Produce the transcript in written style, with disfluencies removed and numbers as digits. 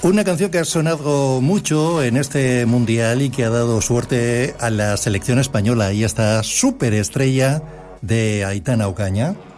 Una canción que ha sonado mucho en este mundial y que ha dado suerte a la selección española y esta superestrella de Aitana Ocaña.